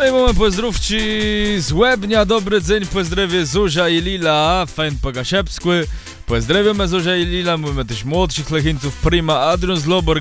No i mamy pozdrówci z Łebnia, dobry dzień, pozdrowie Zuzia i Lila, fajn po gasiepsku. Pozdrawiamy Zuzia i Lila, mówimy też młodszych lechińców, Prima, Adrian z Lobor,